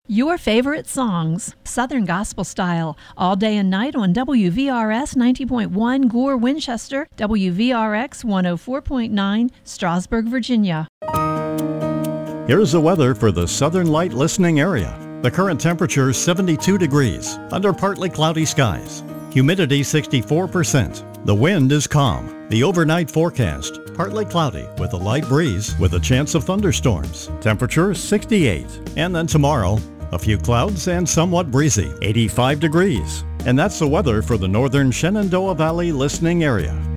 Your favorite songs, Southern Gospel Style, all day and night on WVRS 90.1 Gore, Winchester, WVRX 104.9 Strasburg, Virginia. Here's the weather for the Southern Light listening area. The current temperature is 72 degrees under partly cloudy skies. Humidity 64%. The wind is calm. The overnight forecast, partly cloudy with a light breeze with a chance of thunderstorms. Temperature 68. And then tomorrow, a few clouds and somewhat breezy, 85 degrees. And that's the weather for the northern Shenandoah Valley listening area.